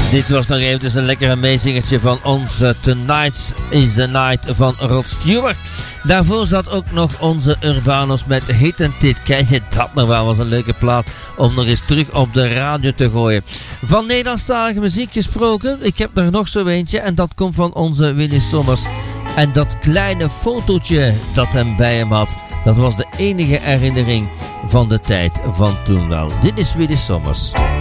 Dit was nog eventjes een lekkere meezingertje van onze Tonight's is the Night van Rod Stewart. Daarvoor zat ook nog onze Urbanos met Hit and Tit. Ken je dat nog wel? Was een leuke plaat om nog eens terug op de radio te gooien. Van Nederlandstalige muziek gesproken, ik heb er nog zo eentje en dat komt van onze Willy Sommers. En dat kleine fotootje dat hem bij hem had, dat was de enige herinnering van de tijd van toen wel. Dit is Willy Sommers.